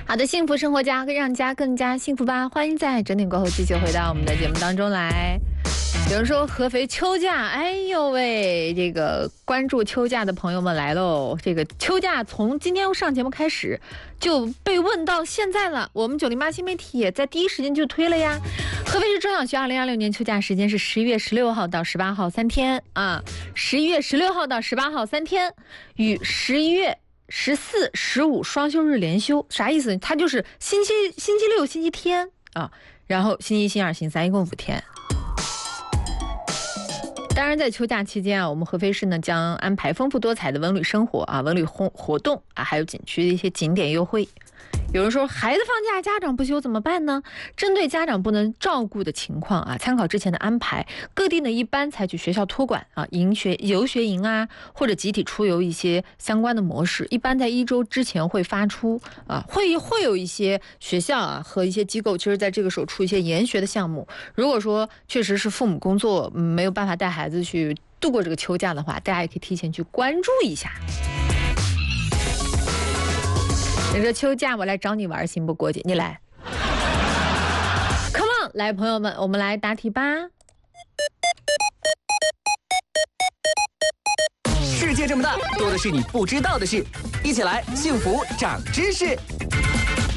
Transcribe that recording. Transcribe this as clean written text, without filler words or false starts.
好的，幸福生活家，让家更加幸福吧。欢迎在整点过后继续回到我们的节目当中来。有人说合肥秋假，哎呦喂，这个关注秋假的朋友们来喽。这个秋假从今天上节目开始就被问到现在了，我们908新媒体也在第一时间就推了呀。合肥市中小学2026年秋假时间是11月16号到18号3天啊，11月16号到18号3天，与11月14、15双休日连休，啥意思？它就是星期六、星期天啊，然后星期一、星期二、星期三，一共5天。当然，在秋假期间啊，我们合肥市呢将安排丰富多彩的文旅生活啊、文旅活动啊，还有景区的一些景点优惠。有人说孩子放假家长不休怎么办呢？针对家长不能照顾的情况啊，参考之前的安排，各地呢一般采取学校托管啊、游学营啊，或者集体出游一些相关的模式。一般在1周之前会发出啊，会有一些学校啊和一些机构，其实在这个时候出一些研学的项目。如果说确实是父母工作没有办法带孩子去度过这个秋假的话，大家也可以提前去关注一下。你说秋假我来找你玩行不？郭姐你来 Come on， 来朋友们，我们来答题吧。 世界这么大，多的是你不知道的事，一起来幸福长知识。